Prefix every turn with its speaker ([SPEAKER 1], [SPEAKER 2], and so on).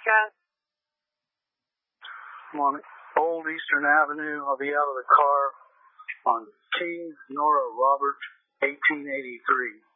[SPEAKER 1] Okay.
[SPEAKER 2] I'm on Old Eastern Avenue. I'll be out of the car on King Nora Roberts, 1883.